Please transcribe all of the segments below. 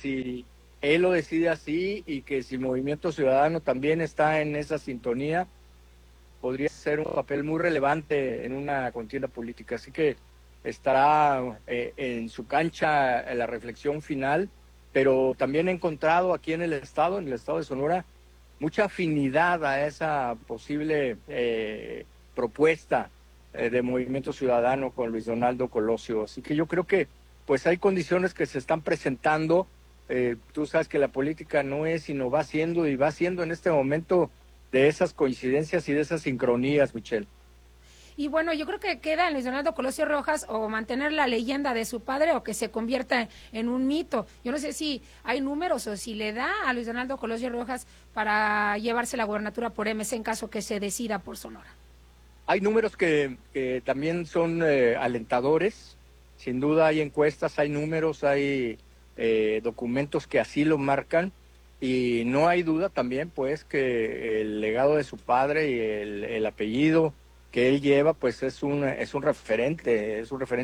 si él lo decide así y que si Movimiento Ciudadano también está en esa sintonía, podría ser un papel muy relevante en una contienda política. Así que estará en su cancha la reflexión final, pero también he encontrado aquí en el estado de Sonora, mucha afinidad a esa posible propuesta de Movimiento Ciudadano con Luis Donaldo Colosio. Así que yo creo que pues hay condiciones que se están presentando. Tú sabes que la política no es, sino va siendo, y va siendo en este momento de esas coincidencias y de esas sincronías, Michelle. Y bueno, yo creo que queda en Luis Donaldo Colosio Rojas o mantener la leyenda de su padre o que se convierta en un mito. Yo no sé si hay números o si le da a Luis Donaldo Colosio Rojas para llevarse la gubernatura por MC en caso que se decida por Sonora. Hay números que también son alentadores. Sin duda hay encuestas, hay números, hay documentos que así lo marcan. Y no hay duda también, pues, que el legado de su padre y el apellido que él lleva, pues es un referente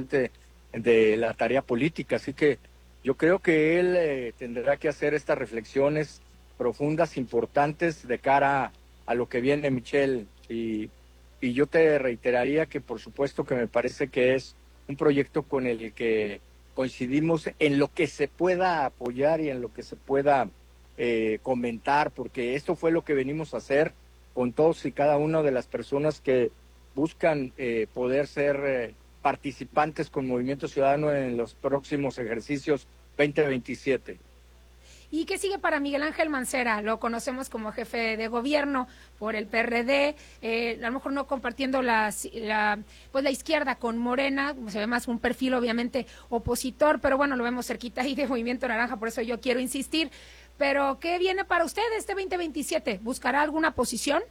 de la tarea política. Así que yo creo que él tendrá que hacer estas reflexiones profundas, importantes, de cara a lo que viene, Michelle. Y yo te reiteraría que por supuesto que me parece que es un proyecto con el que coincidimos en lo que se pueda apoyar y en lo que se pueda comentar, porque esto fue lo que venimos a hacer con todos y cada una de las personas que buscan poder ser participantes con Movimiento Ciudadano en los próximos ejercicios 2027. ¿Y qué sigue para Miguel Ángel Mancera? Lo conocemos como jefe de gobierno por el PRD, a lo mejor no compartiendo la izquierda con Morena, se ve más un perfil obviamente opositor, pero bueno, lo vemos cerquita ahí de Movimiento Naranja, por eso yo quiero insistir. Pero, ¿qué viene para usted este 2027? ¿Buscará alguna posición?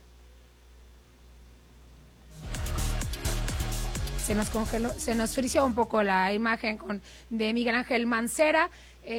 Se nos congeló, se nos frició un poco la imagen de Miguel Ángel Mancera.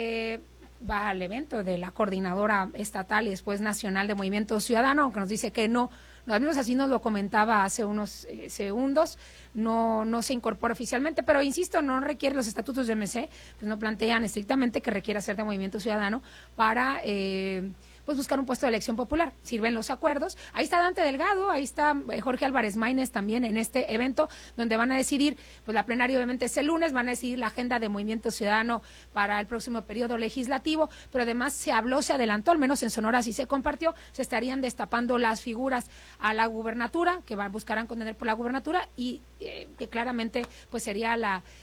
Va al evento de la coordinadora estatal y después nacional de Movimiento Ciudadano, aunque nos dice que no. Al menos así nos lo comentaba hace unos segundos, no se incorpora oficialmente, pero insisto, no requiere los estatutos de MC, pues no plantean estrictamente que requiera ser de Movimiento Ciudadano para pues buscar un puesto de elección popular. Sirven los acuerdos. Ahí está Dante Delgado, ahí está Jorge Álvarez Maínez también en este evento, donde van a decidir, pues la plenaria obviamente es el lunes, van a decidir la agenda de Movimiento Ciudadano para el próximo periodo legislativo, pero además se adelantó, al menos en Sonora sí se compartió, se estarían destapando las figuras a la gubernatura, que buscarán contender por la gubernatura y que claramente pues sería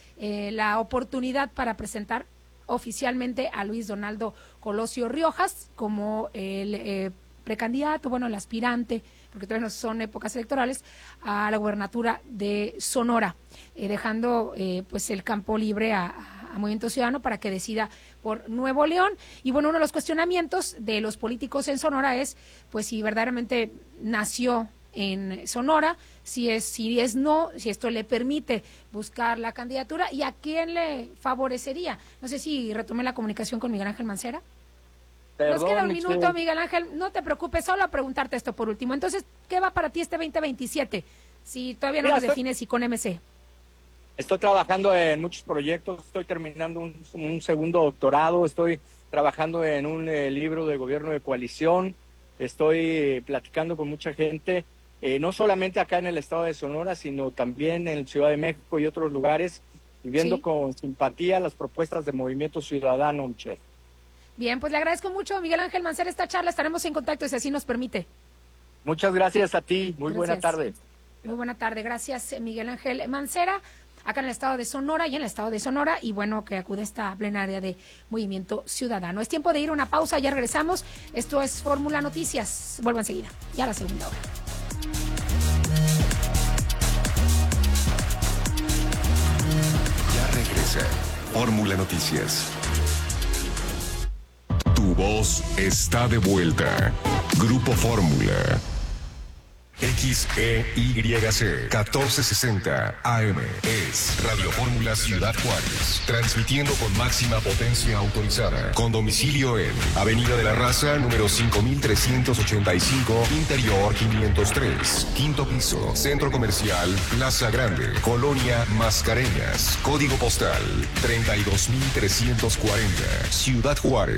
la oportunidad para presentar oficialmente a Luis Donaldo Colosio Rojas como el precandidato, el aspirante, porque todavía no son épocas electorales, a la gubernatura de Sonora, dejando pues el campo libre a Movimiento Ciudadano para que decida por Nuevo León. Y bueno, uno de los cuestionamientos de los políticos en Sonora es pues si verdaderamente nació en Sonora, si esto le permite buscar la candidatura y a quién le favorecería. No sé si retomé la comunicación con Miguel Ángel Mancera. Nos queda un minuto, Miguel Ángel, no te preocupes, solo a preguntarte esto por último. Entonces, ¿qué va para ti este 2027? Si todavía no lo defines y con MC. Estoy trabajando en muchos proyectos, estoy terminando un segundo doctorado, estoy trabajando en un libro de gobierno de coalición, estoy platicando con mucha gente, no solamente acá en el estado de Sonora, sino también en Ciudad de México y otros lugares, y viendo con simpatía las propuestas de Movimiento Ciudadano, Michelle. Bien, pues le agradezco mucho, Miguel Ángel Mancera, esta charla, estaremos en contacto si así nos permite. Muchas gracias a ti, muy buena tarde. Muy buena tarde, gracias Miguel Ángel Mancera, acá en el estado de Sonora y en el estado de Sonora, y bueno, que acude esta plenaria de Movimiento Ciudadano. Es tiempo de ir a una pausa, ya regresamos, esto es Fórmula Noticias, vuelvo enseguida, ya a la segunda hora. Ya regresa Fórmula Noticias. Tu voz está de vuelta. Grupo Fórmula. XEYC 1460 AM es Radio Fórmula Ciudad Juárez, transmitiendo con máxima potencia autorizada, con domicilio en Avenida de la Raza, número 5385, Interior 503, quinto piso, Centro Comercial Plaza Grande, Colonia Mascareñas, código postal 32340, Ciudad Juárez.